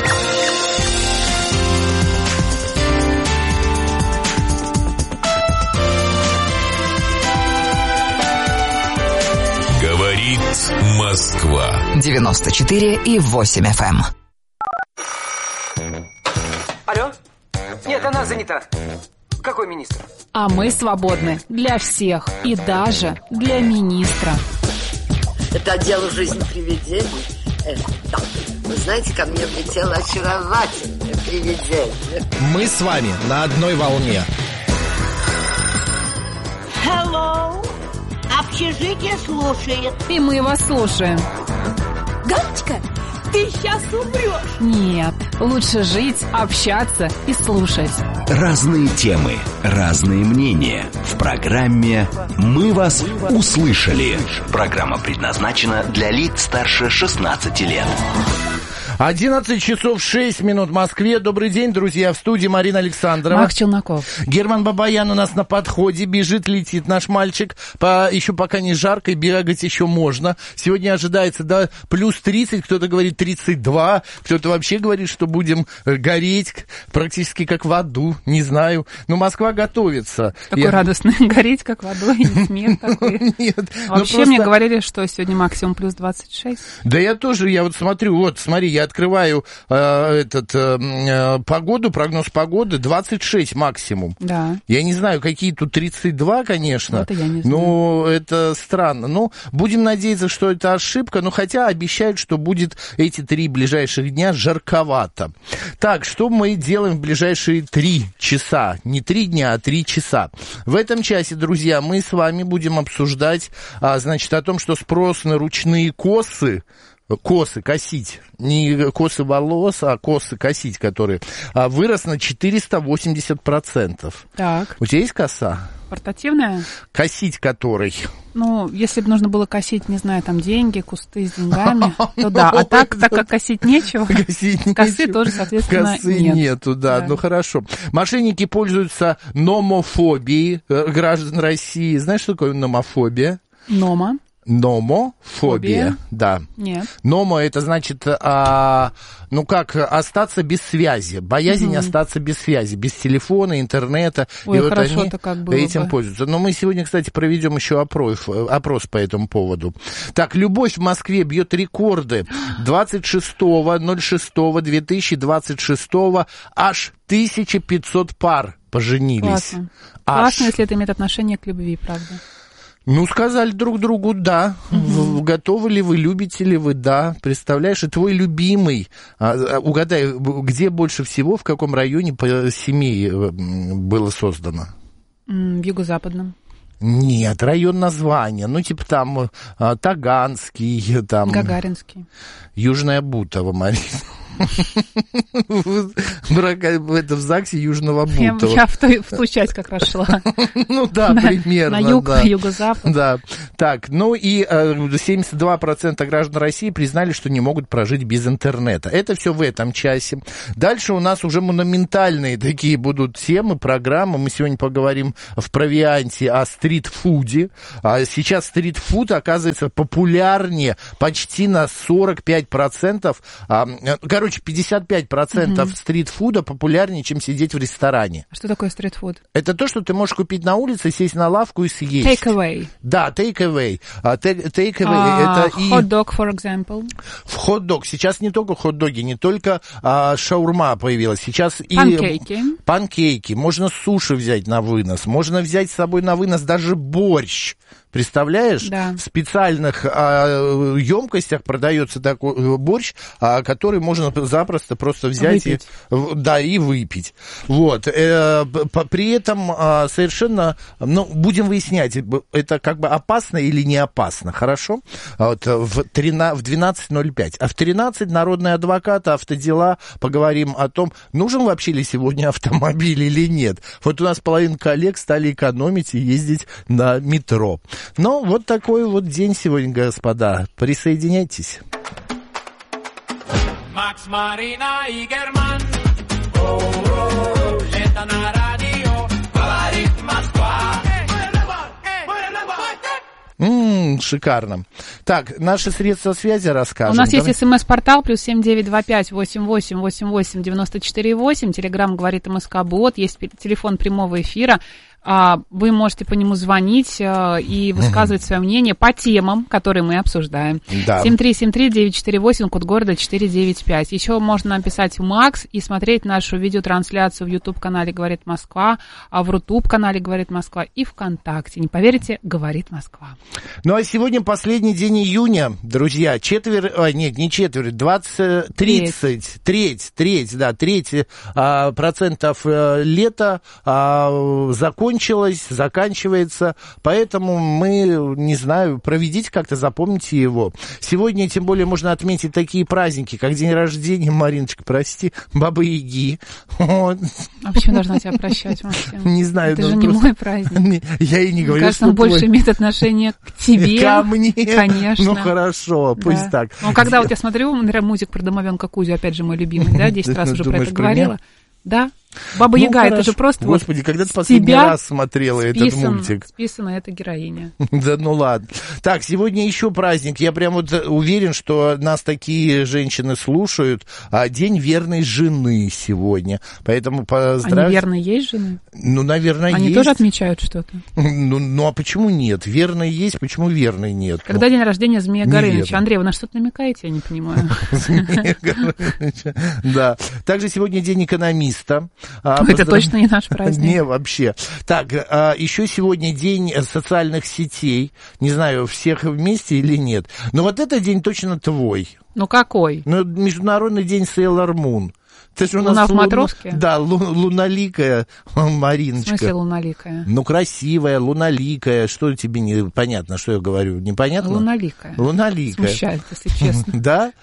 Говорит Москва. девяносто четыре и восемь эф эм. Алло? Нет, она занята. Какой министр? А мы свободны для всех и даже для министра. Это отдел «Жизнь привидений». Э, да. Вы знаете, ко мне влетело очаровательное привидение. Мы с вами на одной волне. Hello. Общежитие слушает. И мы вас слушаем. Галочка, ты сейчас умрешь. Нет, лучше жить, общаться и слушать. Разные темы, разные мнения. В программе «Мы вас услышали». Программа предназначена для лиц старше шестнадцати лет. одиннадцать часов шесть минут в Москве. Добрый день, друзья. В студии Марина Александрова. Мак Челноков. Герман Бабаян у нас на подходе. Бежит, летит наш мальчик. По, еще пока не жарко, и бегать еще можно. Сегодня ожидается до плюс тридцать. Кто-то говорит тридцать два. Кто-то вообще говорит, что будем гореть практически как в аду. Не знаю. Но Москва готовится. Такой Я... радостный. Гореть как водой. И смех такой. Нет. Вообще мне говорили, что сегодня максимум плюс двадцать шесть. Да я тоже. Я вот смотрю. Вот, смотри, я открываю э, этот, э, погоду, прогноз погоды, двадцать шесть максимум. Да. Я не знаю, какие тут тридцать два, конечно. Это я не знаю. Но это странно. Ну, будем надеяться, что это ошибка. Но хотя обещают, что будет эти три ближайших дня жарковато. Так, что мы делаем в ближайшие три часа? Не три дня, а три часа. В этом часе, друзья, мы с вами будем обсуждать, а, значит, о том, что спрос на ручные косы, косы косить, не косы волос, а косы косить, которые, вырос на четыреста восемьдесят процентов. Так. У тебя есть коса? Портативная? Косить которой? Ну, если бы нужно было косить, не знаю, там деньги, кусты с деньгами, то да. А так, так как косить нечего, косы тоже, соответственно, косы нет. нету, да, ну хорошо. Мошенники пользуются номофобией граждан России. Знаешь, что такое номофобия? Нома? Номофобия, Фобия. да. Нет. Номо это значит, а, ну как, остаться без связи, боязнь угу. остаться без связи, без телефона, интернета. Ой, и вот они как было этим бы. пользуются. Но мы сегодня, кстати, проведем еще опрос, опрос по этому поводу. Так, любовь в Москве бьет рекорды. двадцать шестого ноль шестого две тысячи двадцать шестого аж тысяча пятьсот пар поженились. Классно. Аж. Классно, если это имеет отношение к любви, правда. Ну, сказали друг другу «да». Угу. Готовы ли вы, любите ли вы, да. Представляешь, и твой любимый, а, угадай, где больше всего, в каком районе семей было создано? В юго-западном. Нет, район названия, ну, типа там Таганский, там... Гагаринский. Южная Бутово, Марина. Это в ЗАГСе Южного Бутова. Я в ту, в ту часть как раз шла. Ну да, примерно. На юг, да. юго-запад. Да. Так, ну и семьдесят два процента граждан России признали, что не могут прожить без интернета. Это все в этом часе. Дальше у нас уже монументальные такие будут темы, программы. Мы сегодня поговорим в провианте о стритфуде. Сейчас стритфуд оказывается популярнее почти на сорок пять процентов. Короче, пятьдесят пять процентов mm-hmm. стритфуда популярнее, чем сидеть в ресторане. Что такое стритфуд? Это то, что ты можешь купить на улице, сесть на лавку и съесть. Take away. Да, take away. Uh, take, take away. Uh, это и... Hot dog, for example. В хот-дог. Сейчас не только хот-доги, не только uh, шаурма появилась. Сейчас и... Панкейки. Панкейки. Можно суши взять на вынос. Можно взять с собой на вынос даже борщ. Представляешь? Да. В специальных а, емкостях продается такой борщ, а, который можно запросто просто взять и, да, и выпить. Вот. Э, по, при этом а, совершенно, ну, будем выяснять, это как бы опасно или не опасно, хорошо? Вот, в, в двенадцать ноль пять. А в тринадцать народные адвокаты, автодела, поговорим о том, нужен вообще ли сегодня автомобиль или нет. Вот у нас половина коллег стали экономить и ездить на метро. Ну, вот такой вот день сегодня, господа. Присоединяйтесь. Макс, Марина и Герман. О-о-о, лето на радио. Говорит Москва. Ммм, шикарно. Так, наши средства связи расскажем. У нас Давай. есть смс-портал плюс семь девять два пять восемь восемь восемь восемь девяносто четыре восемь. Телеграм говорит МСК-бот. Есть телефон прямого эфира. Вы можете по нему звонить и высказывать свое мнение по темам, которые мы обсуждаем. Да. семь три семь три девять четыре восемь, код города четыре девять пять. Еще можно написать Макс и смотреть нашу видеотрансляцию в YouTube-канале «Говорит Москва», а в Рутуб-канале «Говорит Москва» и ВКонтакте. Не поверите, «Говорит Москва». Ну, а сегодня последний день июня, друзья. Четверть, а, нет, не четверть, двадцать, тридцать, треть, треть, да, треть а, процентов лета а, закончилось. Кончилось, заканчивается, поэтому мы, не знаю, проведите как-то, запомните его. Сегодня, тем более, можно отметить такие праздники, как день рождения, Мариночка, прости, Бабы-Яги. Вот. А почему должна тебя прощать, Максим? Не знаю. Это же не мой праздник. Я и не говорю, мне кажется, он больше твой... имеет отношение к тебе. Ко мне? Конечно. Ну, хорошо, пусть да. так. Ну, когда вот я смотрю, мультик про домовенка Кузю, опять же, мой любимый, да, десять раз уже про это говорила. Да. Баба Яга, ну, это же просто... Господи, вот когда ты последний раз смотрела списан, этот мультик? Списана эта героиня. Да ну ладно. Так, сегодня еще праздник. Я прям вот уверен, что нас такие женщины слушают. А день верной жены сегодня. Поэтому поздравьте. Они верные есть жены? Ну, наверное, Они есть. Они тоже отмечают что-то? Ну, ну, а почему нет? Верные есть, почему верные нет? Когда ну, день рождения Змея Горыныча? Андрей, вы на что-то намекаете? Я не понимаю. Змея Горыныча, да. Также сегодня день экономиста. А, это поздрав... точно не наш праздник. Не, вообще. Так, а, еще сегодня день социальных сетей. Не знаю, всех вместе или нет. Но вот этот день точно твой. Ну, какой? Ну, Международный день Sailor Moon. Это же у Луна нас в матроске? Лу... Да, лу... луналикая Мариночка. В смысле луналикая? Ну, красивая, луналикая. Что тебе непонятно, что я говорю? Непонятно? Луналикая. Луналикая. Смущает, если честно. Да?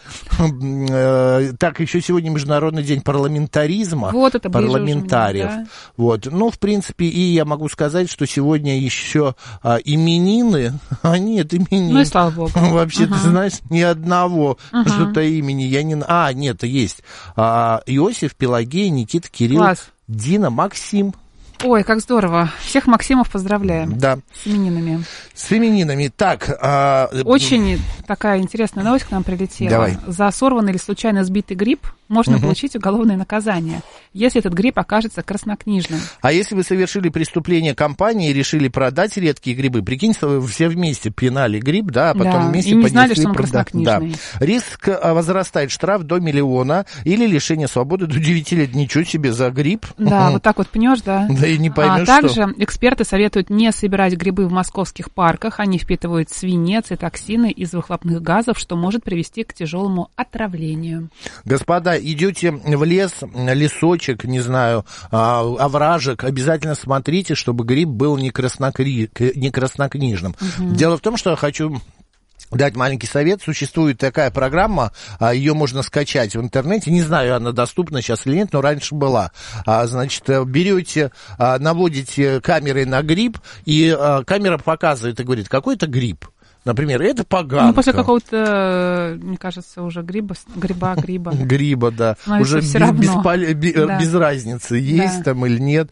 Так, еще сегодня Международный день парламентаризма. Вот это ближе парламентариев. уже мне, да. Вот. Ну, в принципе, и я могу сказать, что сегодня еще а, именины, а нет, именины. Ну и слава богу. Вообще, uh-huh. ты знаешь, ни одного uh-huh. что-то имени я не... А, нет, есть. А, Иосиф, Пелагея, Никита, Кирилл, Класс. Дина, Максим. Ой, как здорово. Всех Максимов поздравляем. Да. С именинами. С именинами. Так. А... Очень такая интересная новость к нам прилетела. Давай. За сорванный или случайно сбитый гриб можно угу. получить уголовное наказание, если этот гриб окажется краснокнижным. А если вы совершили преступление компании и решили продать редкие грибы, прикиньте, вы все вместе пинали гриб, да, а потом да. вместе и не понесли знали, что он прода... краснокнижный. Да. Риск возрастает, штраф до миллиона или лишение свободы до девяти лет. Ничего себе за гриб. Да, вот так вот пнешь, да. Да и не поймешь, А также что. эксперты советуют не собирать грибы в московских парках. Они впитывают свинец и токсины из выхлопных газов, что может привести к тяжелому отравлению. Господа, идете в лес, лесочек, не знаю, овражек, обязательно смотрите, чтобы гриб был не, краснокри... не краснокнижным. Угу. Дело в том, что я хочу дать маленький совет. Существует такая программа, ее можно скачать в интернете. Не знаю, она доступна сейчас или нет, но раньше была. Значит, берете, наводите камерой на гриб, и камера показывает и говорит, какой это гриб. Например, это поганка. Ну, после какого-то, мне кажется, уже гриба, гриба, гриба. Гриба, да. Становится уже все без, равно. Беспол... Да. без разницы, есть да. там или нет.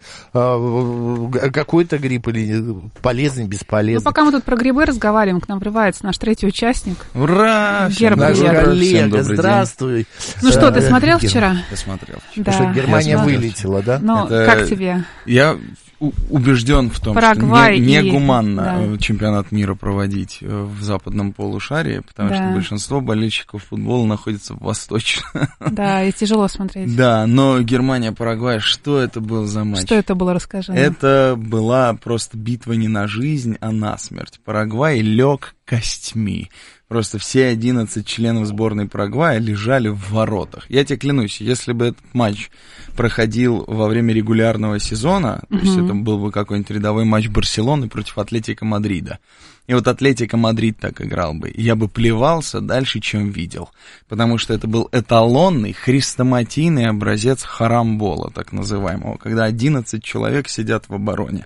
Какой-то гриб или полезный, бесполезный. Ну, пока мы тут про грибы разговариваем, к нам врывается наш третий участник. Ура! Герман, наш коллега, здравствуй. Ну что, ты смотрел вчера? Я смотрел. Да. Что, Германия вылетела, да? Ну, Это... как тебе? Я... убежден в том, Парагвай что не, и... негуманно да. чемпионат мира проводить в западном полушарии, потому да. что большинство болельщиков футбола находится в восточном. Да, и тяжело смотреть. Да, но Германия-Парагвай, что это был за матч? Что это было, расскажи. Это была просто битва не на жизнь, а на смерть. Парагвай лег костьми. Просто все одиннадцать членов сборной Парагвая лежали в воротах. Я тебе клянусь, если бы этот матч проходил во время регулярного сезона, то mm-hmm. есть это был бы какой-нибудь рядовой матч Барселоны против Атлетико Мадрида. И вот Атлетико Мадрид так играл бы. Я бы плевался дальше, чем видел. Потому что это был эталонный, хрестоматийный образец харамбола, так называемого, когда одиннадцать человек сидят в обороне.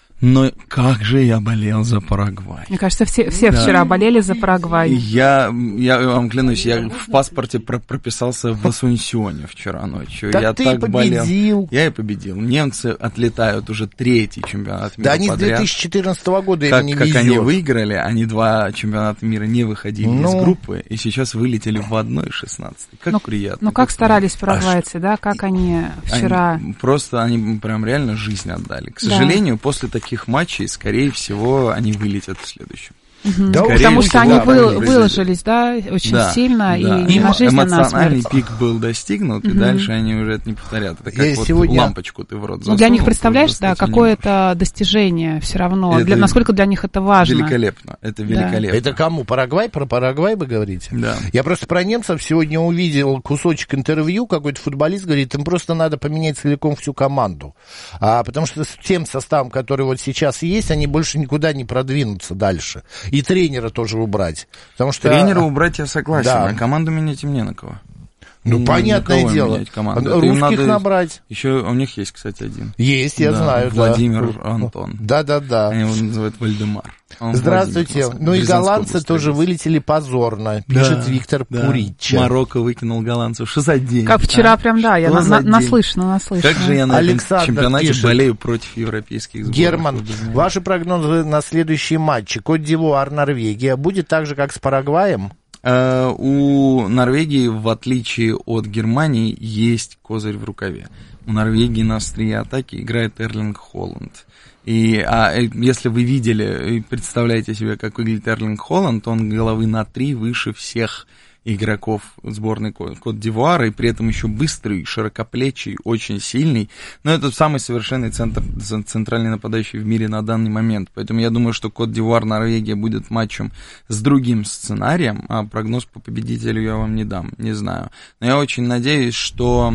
Но как же я болел за Парагвай. Мне кажется, все, все да. вчера болели за Парагвай. Я, я вам клянусь, я в паспорте про- прописался в Асунсьоне вчера ночью. Так я ты так победил. болел. Я и победил. Немцы отлетают уже третий чемпионат мира да они подряд. с две тысячи четырнадцатого года как, им не как везет. они выиграли, они два чемпионата мира не выходили ну. из группы, и сейчас вылетели в одной шестнадцатой. Как ну, приятно. Ну как как старались парагвайцы, а да? Как они вчера... Они, просто они прям реально жизнь отдали. К сожалению, да. после таких таких матчей, скорее всего, они вылетят в следующем. Угу. Да, потому что они да, вы, выложились, да, очень да, сильно, да. и на жизнь, эмоциональный пик был достигнут, угу. и дальше они уже это не повторят. Это как Я вот сегодня... лампочку ты в рот засунул. Ну, для них, представляешь, да, какое-то достижение все равно. Это для, насколько для них это важно. Великолепно, это великолепно. Да. Это кому? Парагвай? Про Парагвай вы говорите? Да. Я просто про немцев сегодня увидел кусочек интервью, какой-то футболист говорит, им просто надо поменять целиком всю команду. А, потому что с тем составом, который вот сейчас есть, они больше никуда не продвинутся дальше. И тренера тоже убрать. Потому что... Тренера убрать я согласен, да. а команду менять им не на кого. Ну, понятное дело. Русских надо... набрать. Еще у них есть, кстати, один. Есть, я да, знаю. Владимир да. Антон. Да-да-да. Они его называют Вальдемар. Он Здравствуйте. Владимир, ну и голландцы тоже вылетели позорно, пишет да, Виктор да. Пурича. Марокко выкинул голландцев. Что за день? Как вчера а? прям, да, я на, на, наслышана, наслышана. Как же я на Александр этом чемпионате пишет. болею против европейских сборов. Герман, ваши прогнозы на следующие матчи. Кот-д'Ивуар, Норвегия. Будет так же, как с Парагваем? Uh, у Норвегии, в отличие от Германии, есть козырь в рукаве. У Норвегии на острие атаки играет Эрлинг Холланд. И а, если вы видели и представляете себе, как выглядит Эрлинг Холланд, он головы на три выше всех игроков сборной Кот-д'Ивуара, и при этом еще быстрый, широкоплечий, очень сильный. Но это самый совершенный центр, центральный нападающий в мире на данный момент. Поэтому я думаю, что Кот-д'Ивуар-Норвегия будет матчем с другим сценарием, а прогноз по победителю я вам не дам, не знаю. Но я очень надеюсь, что...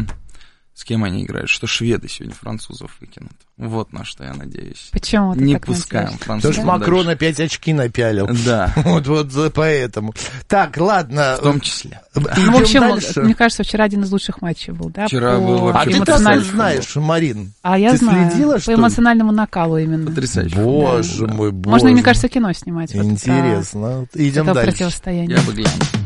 С кем они играют? Что шведы сегодня французов выкинут. Вот на что я надеюсь. Почему ты Не так пускаем надеешься? французов. Потому что Макрон опять очки напялил. Да. Вот, вот поэтому. Так, ладно. В том числе. Да. Ну, в общем, дальше. Мне кажется, вчера один из лучших матчей был, да? Вчера по... был вообще... А ты так знаешь, Марин. А я ты знаю. Следила, по что эмоциональному накалу именно. Потрясающе. Боже да. мой, боже. Можно, мне кажется, кино снимать. Интересно. Вот, идем это дальше. Противостояние. Я бы глянул.